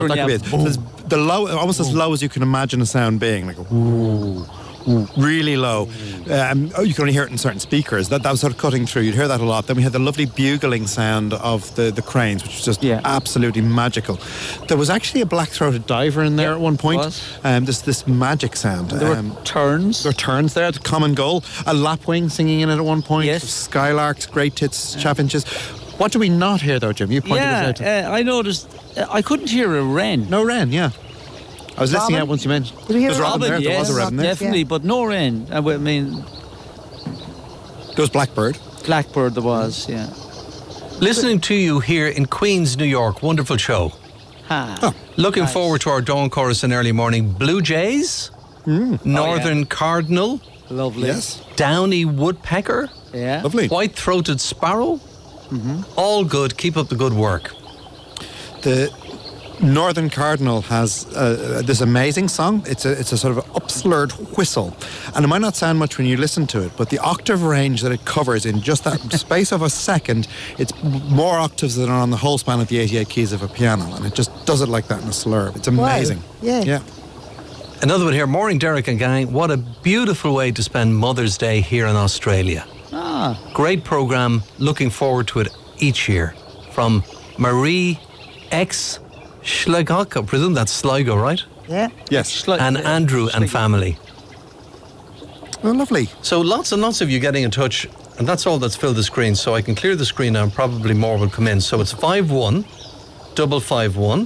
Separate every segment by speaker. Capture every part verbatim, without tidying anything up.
Speaker 1: That could be it. So it's the low, almost as low as you can imagine a sound being, like a ooh, ooh, really low. Um, oh, you can only hear it in certain speakers. That, that was sort of cutting through. You'd hear that a lot. Then we had the lovely bugling sound of the, the cranes, which was just
Speaker 2: Yeah.
Speaker 1: absolutely magical. There was actually a black-throated diver in there
Speaker 2: Yeah,
Speaker 1: at one point.
Speaker 2: was.
Speaker 1: Um, this this magic sound.
Speaker 2: There
Speaker 1: Um,
Speaker 2: were turns.
Speaker 1: there were turns there, the common goal. A lapwing singing in it at one point.
Speaker 2: Yes.
Speaker 1: Skylarks, great tits, chaffinches. What do we not hear though, Jim? You pointed
Speaker 2: Yeah,
Speaker 1: this out.
Speaker 2: uh, I noticed. Uh, I couldn't hear a wren.
Speaker 1: No wren, yeah. I was listening
Speaker 3: Robin?
Speaker 1: out once you mentioned.
Speaker 3: Did we hear
Speaker 1: There's
Speaker 3: a
Speaker 1: robin
Speaker 3: robin?
Speaker 1: there. There was a
Speaker 2: yes,
Speaker 1: robin there.
Speaker 2: definitely,
Speaker 3: Yeah.
Speaker 2: but no wren. I w- I mean,
Speaker 1: There was blackbird.
Speaker 2: blackbird there was. Yeah.
Speaker 4: Listening to you here in Queens, New York. Wonderful show.
Speaker 2: Ha.
Speaker 1: Oh.
Speaker 4: Looking
Speaker 2: Nice.
Speaker 4: forward to our dawn chorus in early morning. Blue Jays, Northern Cardinal,
Speaker 2: Lovely.
Speaker 1: Yes.
Speaker 4: Downy Woodpecker,
Speaker 2: Yeah.
Speaker 1: Lovely.
Speaker 4: White-throated Sparrow. All good. Keep up the good work.
Speaker 1: The Northern Cardinal has uh, this amazing song. It's a it's a sort of upslurred whistle, and it might not sound much when you listen to it, but the octave range that it covers in just that space of a second, it's more octaves than are on the whole span of the eighty-eight keys of a piano, and it just does it like that in a slur. It's amazing.
Speaker 3: Yeah.
Speaker 1: Yeah.
Speaker 4: Another one here. Morning, Derek and gang. What a beautiful way to spend Mother's Day here in Australia.
Speaker 2: Ah.
Speaker 4: Great program. Looking forward to it each year. From Marie X Schlegok. I presume that's Sligo, right?
Speaker 3: Yeah.
Speaker 1: Yes.
Speaker 2: Schli-
Speaker 4: And
Speaker 2: uh,
Speaker 4: Andrew and
Speaker 2: Schli-
Speaker 4: family.
Speaker 1: Oh, lovely.
Speaker 4: So lots and lots of you getting in touch, and that's all that's filled the screen. So I can clear the screen now, and probably more will come in. So it's five one double five one.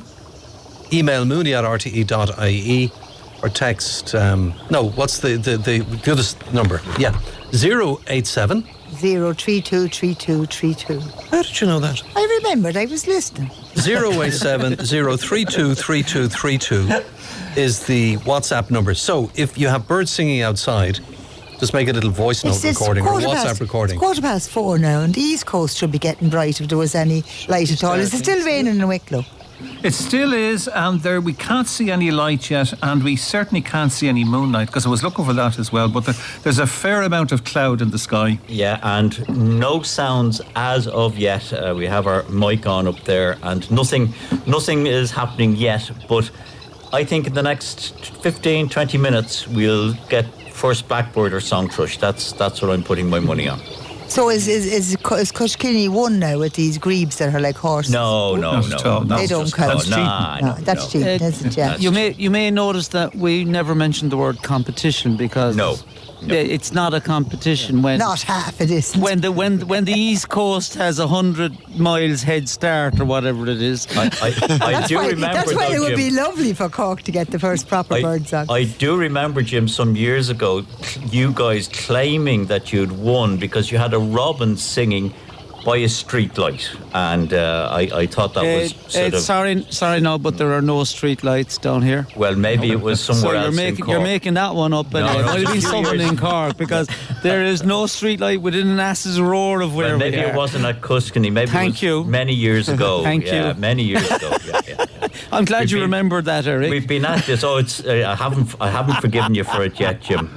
Speaker 4: Email mooney at r t e dot i e or text. Um, no, what's the the the, the other s- number? Yeah, zero eight seven.
Speaker 3: Zero three two three two three two.
Speaker 4: How did you know that?
Speaker 3: I remembered. I was listening.
Speaker 4: Zero eight seven zero three two three two three two is the WhatsApp number. So if you have birds singing outside, just make a little voice note
Speaker 3: it's
Speaker 4: recording or
Speaker 3: quarter
Speaker 4: WhatsApp
Speaker 3: past,
Speaker 4: recording.
Speaker 3: It's quarter past four now, and the East Coast should be getting bright if there was any light at all. Is it still raining in Wicklow?
Speaker 5: It still is, and there we can't see any light yet, and we certainly can't see any moonlight, because I was looking for that as well, but there, there's a fair amount of cloud in the sky.
Speaker 6: Yeah, and no sounds as of yet. Uh, we have our mic on up there, and nothing nothing is happening yet, but I think in the next fifteen, twenty minutes we'll get first blackbird or song thrush. That's that's what I'm putting my money on.
Speaker 3: So is is is, is Cushkinney one now with these grebes that are like horses?
Speaker 6: No, no,
Speaker 5: Not
Speaker 6: no.
Speaker 5: at all, no.
Speaker 3: They don't
Speaker 6: just-
Speaker 3: count.
Speaker 6: no,
Speaker 5: That's
Speaker 6: nah,
Speaker 3: No,
Speaker 6: no,
Speaker 3: that's
Speaker 6: no.
Speaker 3: cheating,
Speaker 2: Uh,
Speaker 3: isn't it? Yeah.
Speaker 2: You may you may notice that we never mentioned the word competition because
Speaker 6: No, no.
Speaker 2: uh, it's not a competition when
Speaker 3: Not half it isn't.
Speaker 2: when the when when the East Coast has a hundred miles head start or whatever it is.
Speaker 6: I, I, I
Speaker 3: that's
Speaker 6: do
Speaker 3: why,
Speaker 6: remember
Speaker 3: that's why
Speaker 6: though,
Speaker 3: it would
Speaker 6: Jim,
Speaker 3: be lovely for Cork to get the first proper
Speaker 6: I,
Speaker 3: bird song.
Speaker 6: I do remember, Jim, some years ago, you guys claiming that you'd won because you had a robin singing by a street light, and uh, I, I thought that was
Speaker 2: Uh,
Speaker 6: sort
Speaker 2: uh,
Speaker 6: of
Speaker 2: sorry, sorry, no, but there are no street lights down here.
Speaker 6: well, maybe it was
Speaker 2: So
Speaker 6: somewhere
Speaker 2: you're
Speaker 6: else in
Speaker 2: making
Speaker 6: Cork.
Speaker 2: you're making that one up, and
Speaker 6: No,
Speaker 2: it
Speaker 6: no,
Speaker 2: might have
Speaker 6: it's
Speaker 2: been
Speaker 6: a few
Speaker 2: someone
Speaker 6: years.
Speaker 2: in Cork because there is no street light within an ass's roar of where
Speaker 6: Well, maybe
Speaker 2: we are.
Speaker 6: it wasn't at Cuskeny. Maybe
Speaker 2: Thank
Speaker 6: it was
Speaker 2: you.
Speaker 6: many years ago.
Speaker 2: Thank
Speaker 6: yeah,
Speaker 2: you.
Speaker 6: many years ago. Yeah, yeah, yeah.
Speaker 2: I'm glad
Speaker 6: We've
Speaker 2: you
Speaker 6: been-
Speaker 2: remembered that, Eric.
Speaker 6: We've been at this. Oh, it's. Uh, I haven't. I haven't forgiven you for it yet, Jim.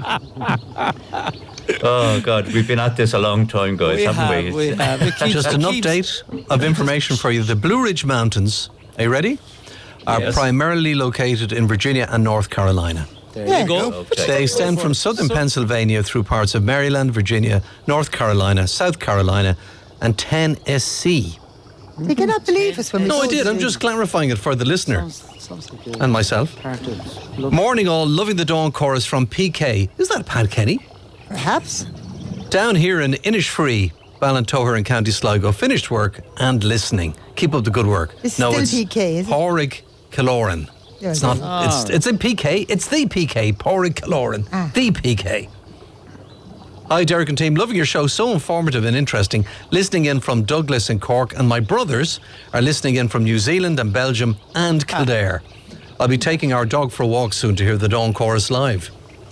Speaker 6: Oh God, we've been at this a long time, guys,
Speaker 2: we
Speaker 6: haven't
Speaker 2: have,
Speaker 6: we?
Speaker 2: we have. It keeps-
Speaker 4: Just
Speaker 2: it
Speaker 4: an
Speaker 2: keeps-
Speaker 4: update of information for you. The Blue Ridge Mountains, are you ready? Are
Speaker 6: Yes.
Speaker 4: primarily located in Virginia and North Carolina.
Speaker 2: There
Speaker 3: Yeah.
Speaker 2: you go.
Speaker 6: Okay.
Speaker 4: They extend from southern Pennsylvania through parts of Maryland, Virginia, North Carolina, South Carolina, and Tennessee.
Speaker 3: You cannot believe us when we
Speaker 4: No, I
Speaker 3: go
Speaker 4: did.
Speaker 3: to
Speaker 4: I'm
Speaker 3: the-
Speaker 4: just clarifying it for the listener
Speaker 2: Sounds, sounds like a
Speaker 4: and myself.
Speaker 2: part of love.
Speaker 4: Morning all, loving the dawn chorus from P K. Is that Pat Kenny?
Speaker 3: Perhaps.
Speaker 4: Down here in Innisfree, Ballintoher in County Sligo. Finished work and listening. Keep up the good work.
Speaker 3: It's still P K, is it?
Speaker 4: Porrig Kaloran.
Speaker 3: Yeah,
Speaker 4: It's
Speaker 3: it
Speaker 4: not.
Speaker 3: is.
Speaker 4: It's it's in P K. It's the P K. Porrig Kaloran.
Speaker 3: Ah.
Speaker 4: The P K. Hi, Derek and team. Loving your show. So informative and interesting. Listening in from Douglas and Cork, and my brothers are listening in from New Zealand and Belgium and Kildare. I'll be taking our dog for a walk soon to hear the dawn chorus live.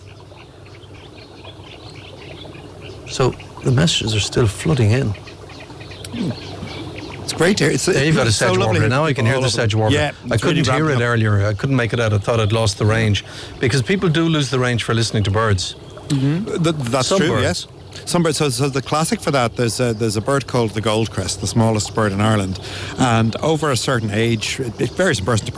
Speaker 4: So the messages are still flooding in.
Speaker 1: It's great to hear. It's,
Speaker 4: There you've got a
Speaker 1: it's so
Speaker 4: sedge
Speaker 1: lovely
Speaker 4: warbler.
Speaker 1: to
Speaker 4: Now I
Speaker 1: hear
Speaker 4: can
Speaker 1: people
Speaker 4: hear
Speaker 1: all
Speaker 4: the
Speaker 1: over.
Speaker 4: sedge warbler.
Speaker 1: Yeah,
Speaker 4: I
Speaker 1: it's
Speaker 4: couldn't
Speaker 1: really
Speaker 4: hear
Speaker 1: ramping
Speaker 4: it
Speaker 1: up.
Speaker 4: earlier. I couldn't make it out. I thought I'd lost the range. Because people do lose the range for listening to birds.
Speaker 1: Th- that's
Speaker 4: Some
Speaker 1: true,
Speaker 4: birds.
Speaker 1: yes. Some birds. So, so the classic for that, there's a, there's a bird called the goldcrest, the smallest bird in Ireland, and over a certain age, it, it varies from person to person.